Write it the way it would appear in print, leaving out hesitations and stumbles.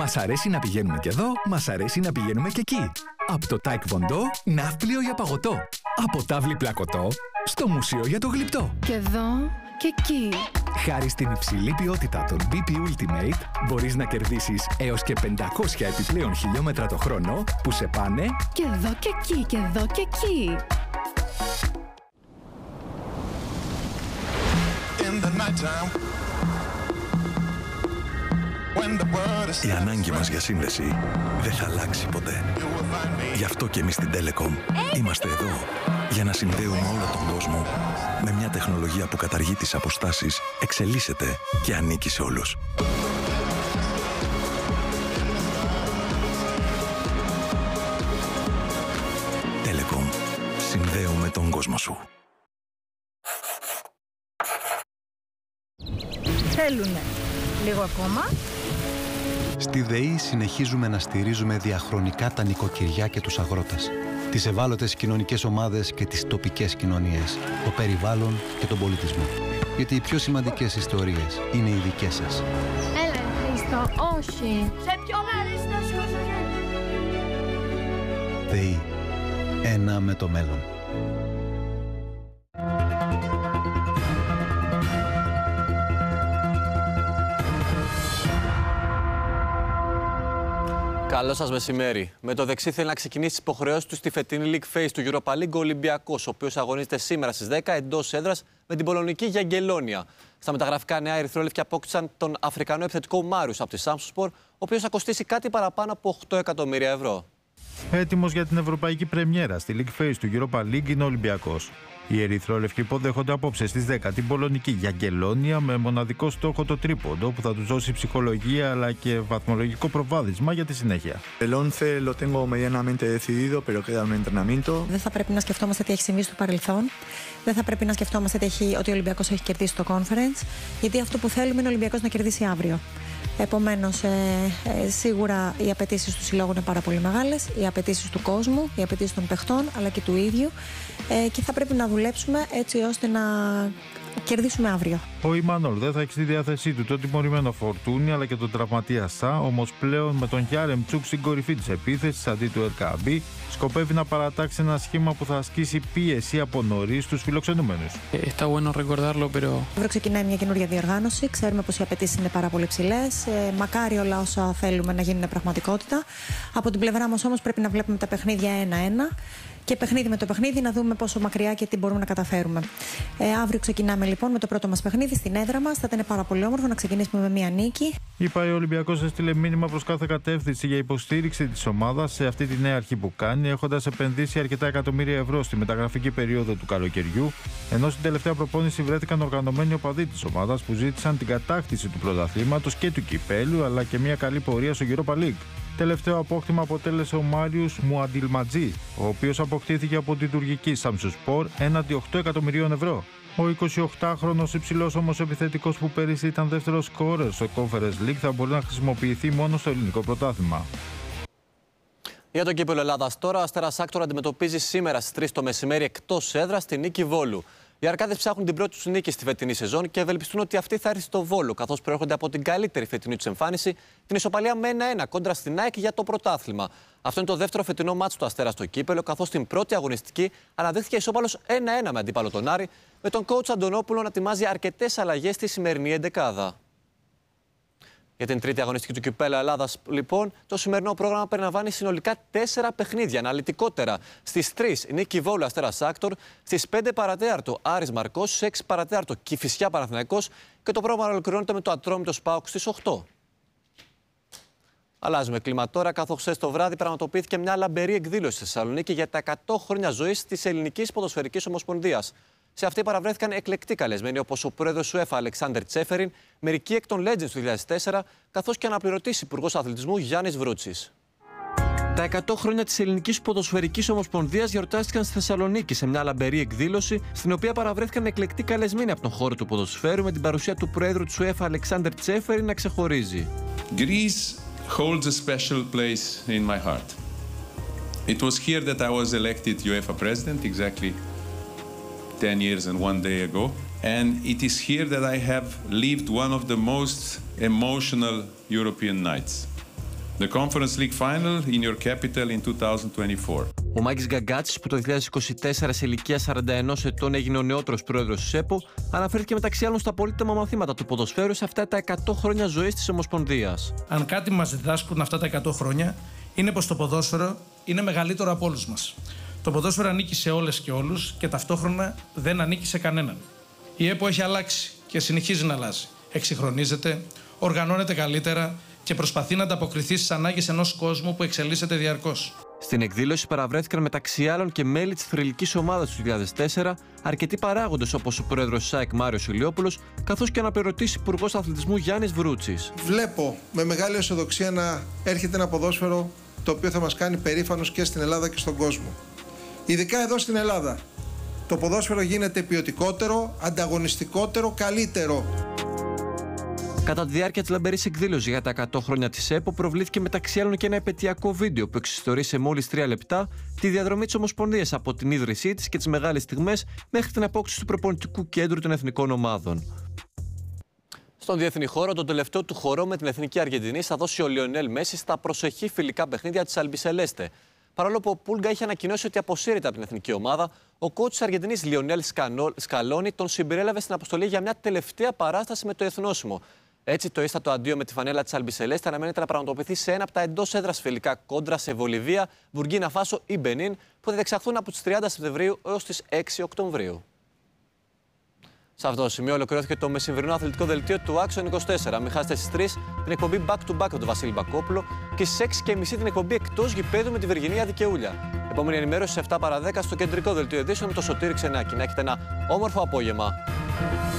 Μας αρέσει να πηγαίνουμε και εδώ, μας αρέσει να πηγαίνουμε και εκεί. Από το Taekwondo, ναύπλιο για παγωτό. Από τάβλη πλακωτό, στο μουσείο για το γλυπτό. Και εδώ και εκεί. Χάρη στην υψηλή ποιότητα των BP Ultimate, μπορείς να κερδίσεις έως και 500 επιπλέον χιλιόμετρα το χρόνο που σε πάνε και εδώ και εκεί, και εδώ και εκεί. Η ανάγκη μας για σύνδεση δεν θα αλλάξει ποτέ. Γι' αυτό και εμείς στην Telecom είμαστε εδώ για να συνδέουμε όλο τον κόσμο με μια τεχνολογία που καταργεί τις αποστάσεις, εξελίσσεται και ανήκει σε όλους. Telecom. Συνδέουμε τον κόσμο σου. Θέλουνε λίγο ακόμα. Στη ΔΕΗ συνεχίζουμε να στηρίζουμε διαχρονικά τα νοικοκυριά και τους αγρότες, τις ευάλωτες κοινωνικές ομάδες και τις τοπικές κοινωνίες, το περιβάλλον και τον πολιτισμό. Γιατί οι πιο σημαντικές ιστορίες είναι οι δικές σας. Έλα, Χρήστο, όχι. Σε ποιον αρέσει να σηκώσω χέρι. ΔΕΗ. Ένα με το μέλλον. Καλό σας μεσημέρι. Με το δεξί θέλει να ξεκινήσει τις υποχρεώσεις του στη φετινή League Phase του Europa League ο Ολυμπιακός, ο οποίος αγωνίζεται σήμερα στις 10 εντός έδρας με την πολωνική Γιαγγελόνια. Στα μεταγραφικά νέα, οι ερυθρόλευκοι απόκτησαν τον Αφρικανό επιθετικό Μάριους από τη Samsunspor, ο οποίος θα κοστίσει κάτι παραπάνω από 8 εκατομμύρια ευρώ. Έτοιμος για την ευρωπαϊκή πρεμιέρα στη League Phase του Europa League είναι ο Ολυμπιακός. Οι ερυθρόλευκοι υποδέχονται απόψε στις 10 την πολωνική Γιαγγελόνια με μοναδικό στόχο το τρίποντο που θα τους δώσει ψυχολογία αλλά και βαθμολογικό προβάδισμα για τη συνέχεια. El 11 lo tengo medianamente decidido, pero queda un entrenamiento. Δεν θα πρέπει να σκεφτόμαστε τι έχει συμβεί στο παρελθόν. Δεν θα πρέπει να σκεφτόμαστε ότι ο Ολυμπιακός έχει κερδίσει το conference. Γιατί αυτό που θέλουμε είναι ο Ολυμπιακός να κερδίσει αύριο. Επομένως, σίγουρα οι απαιτήσεις του συλλόγου είναι πάρα πολύ μεγάλες, οι απαιτήσεις του κόσμου, οι απαιτήσεις των παιχτών αλλά και του ίδιου και θα πρέπει να δουλέψουμε έτσι ώστε να κερδίσουμε αύριο. Ο Ιμάνολ δεν θα έχει στη διάθεσή του το τιμωρημένο Φορτούνι αλλά και τον τραυματία Σα, όμως πλέον με τον Γιάρεμ Τσούκ στην κορυφή της επίθεσης αντί του Ερκαμπή σκοπεύει να παρατάξει ένα σχήμα που θα ασκήσει πίεση από νωρίς στους φιλοξενούμενους. Αύριο ξεκινάει μια καινούργια διοργάνωση. Ξέρουμε πως οι απαιτήσεις είναι πάρα πολύ ψηλές. Μακάρι όλα όσα θέλουμε να γίνουν πραγματικότητα. Από την πλευρά μας όμως πρέπει να βλέπουμε τα παιχνίδια ένα-ένα. Και παιχνίδι με το παιχνίδι να δούμε πόσο μακριά και τι μπορούμε να καταφέρουμε. Αύριο ξεκινάμε λοιπόν με το πρώτο μας παιχνίδι στην έδρα μας. Θα ήταν πάρα πολύ όμορφο να ξεκινήσουμε με μια νίκη. Είπα, ο Ολυμπιακός έστειλε μήνυμα προς κάθε κατεύθυνση για υποστήριξη της ομάδας σε αυτή τη νέα αρχή που κάνει, έχοντας επενδύσει αρκετά εκατομμύρια ευρώ στη μεταγραφική περίοδο του καλοκαιριού, ενώ στην τελευταία προπόνηση βρέθηκαν οργανωμένοι οπαδοί της ομάδας που ζήτησαν την κατάκτηση του πρωταθλήματος και του κυπέλου, αλλά και μια καλή πορεία στο Europa League. Τελευταίο απόκτημα αποτέλεσε ο Μάριους Μουαντιλματζή, ο οποίος αποκτήθηκε από την τουρκική Samsunspor έναντι 8 εκατομμυρίων ευρώ. Ο 28χρονος υψηλός όμως επιθετικός που πέρυσι ήταν δεύτερος σκόρερ στο Conference League θα μπορεί να χρησιμοποιηθεί μόνο στο ελληνικό πρωτάθλημα. Για το κύπελλο Ελλάδας τώρα, ο Αστέρας Άκτορ αντιμετωπίζει σήμερα στις 3 το μεσημέρι εκτός έδρας την νίκη Βόλου. Οι Αρκάδες ψάχνουν την πρώτη τους νίκη στη φετινή σεζόν και ευελπιστούν ότι αυτή θα έρθει στο Βόλο, καθώς προέρχονται από την καλύτερη φετινή τους εμφάνιση, την ισοπαλία με 1-1 κόντρα στην ΑΕΚ για το πρωτάθλημα. Αυτό είναι το δεύτερο φετινό μάτς του Αστέρα στο κύπελλο, καθώς στην πρώτη αγωνιστική αναδείχθηκε ισόπαλος 1-1 με αντίπαλο τον Άρη, με τον coach Αντωνόπουλο να ετοιμάζει αρκετές αλλαγές στη σημερινή εντεκάδα. Για την τρίτη αγωνιστική του κυπέλλου Ελλάδας, λοιπόν, το σημερινό πρόγραμμα περιλαμβάνει συνολικά 4 παιχνίδια. Αναλυτικότερα, στις 3 νίκη Βόλου Αστέρας Άκτορ, στις 5 παρατέταρτο Άρης Μαρκός, στις 6 παρατέταρτο Κηφισιά Παναθηναϊκός και το πρόγραμμα ολοκληρώνεται με το Ατρόμητος ΠΑΟΚ στις 8. Αλλάζουμε κλίμα τώρα, καθώς χθες το βράδυ πραγματοποιήθηκε μια λαμπερή εκδήλωση στη Θεσσαλονίκη για τα 100 χρόνια ζωής της Ελληνικής Ποδοσφαιρικής Ομοσπονδίας. Σε αυτή παραβρέθηκαν εκλεκτοί καλεσμένοι όπως ο πρόεδρος του UEFA Αλεξάνδερ Τσέφεριν, μερικοί εκ των Legends του 2004, καθώς και αναπληρωτής υπουργός αθλητισμού Γιάννης Βρούτσης. Τα 100 χρόνια της Ελληνικής Ποδοσφαιρικής Ομοσπονδίας γιορτάστηκαν στη Θεσσαλονίκη σε μια λαμπερή εκδήλωση, στην οποία παραβρέθηκαν εκλεκτοί καλεσμένοι από τον χώρο του ποδοσφαίρου, με την παρουσία του πρόεδρου του UEFA Αλεξάνδερ Τσέφεριν να ξεχωρίζει. Greece holds a special place in my heart. It was here that I was elected UEFA president exactly 10 years and 1 day ago, and it is here that I have lived one of the most emotional European nights. the Conference League final in your capital in 2024. Ο Μάκης Γκαγκάτσης, που το 2024 σε ηλικία 41 ετών έγινε ο νεότερος πρόεδρος της ΕΠΟ, αναφέρθηκε μεταξύ άλλων στα πολύτιμα μαθήματα του ποδοσφαίρου σε αυτά τα 100 χρόνια ζωής της Ομοσπονδίας. Αν κάτι μας διδάσκουν αυτά τα 100 χρόνια, είναι πως το ποδόσφαιρο είναι μεγαλύτερο από όλους μας. Το ποδόσφαιρο ανήκει σε όλες και όλους και ταυτόχρονα δεν ανήκει σε κανέναν. Η ΕΠΟ έχει αλλάξει και συνεχίζει να αλλάζει. Εξυγχρονίζεται, οργανώνεται καλύτερα και προσπαθεί να ανταποκριθεί στις ανάγκες ενός κόσμου που εξελίσσεται διαρκώς. Στην εκδήλωση παραβρέθηκαν μεταξύ άλλων και μέλη της θρυλικής ομάδας του 2004, αρκετοί παράγοντες όπως ο πρόεδρος ΣΑΕΚ Μάριος Ηλιόπουλος, καθώς και ο αναπληρωτής υπουργός αθλητισμού Γιάννης Βρούτσης. Βλέπω με μεγάλη αισιοδοξία να έρχεται ένα ποδόσφαιρο το οποίο θα μας κάνει περήφανος και στην Ελλάδα και στον κόσμο. Ειδικά εδώ στην Ελλάδα. Το ποδόσφαιρο γίνεται ποιοτικότερο, ανταγωνιστικότερο, καλύτερο. Κατά τη διάρκεια της λαμπερής εκδήλωσης για τα 100 χρόνια της ΕΠΟ, προβλήθηκε μεταξύ άλλων και ένα επαιτειακό βίντεο που εξιστορεί σε μόλις 3 λεπτά τη διαδρομή της Ομοσπονδίας από την ίδρυσή της και τις μεγάλες στιγμές μέχρι την απόκτηση του προπονητικού κέντρου των εθνικών ομάδων. Στον διεθνή χώρο, τον τελευταίο του χορό με την εθνική Αργεντινή θα δώσει ο Λιονέλ Μέση στα προσεχή φιλικά παιχνίδια της Αλμπισελέστε. Παρόλο που ο Πούλγκα είχε ανακοινώσει ότι αποσύρεται από την εθνική ομάδα, ο coach της Αργεντινής Λιονέλ Σκαλόνι τον συμπεριέλαβε στην αποστολή για μια τελευταία παράσταση με το εθνόσημο. Έτσι, το ίστατο αντίο με τη φανέλα της Αλμπισελέστε αναμένεται να πραγματοποιηθεί σε ένα από τα εντός έδρας φιλικά κόντρα σε Βολιβία, Μπουργκίνα Φάσο ή Μπενίν, που θα διεξαχθούν από τις 30 Σεπτεμβρίου έως τις 6 Οκτωβρίου. Σε αυτό το σημείο ολοκληρώθηκε το μεσημβρινό αθλητικό δελτίο του Action 24. Μην χάσετε στις 3 την εκπομπή Back to Back με τον Βασίλη Μπακόπουλο και στις 6:30 την εκπομπή Εκτός Γηπέδου με τη Βεργινία Δικαιούλια. Επόμενη ενημέρωση στις 7 παρα 10 στο κεντρικό δελτίο ειδήσεων με το Σωτήρη Ξενάκη. Να έχετε ένα όμορφο απόγευμα.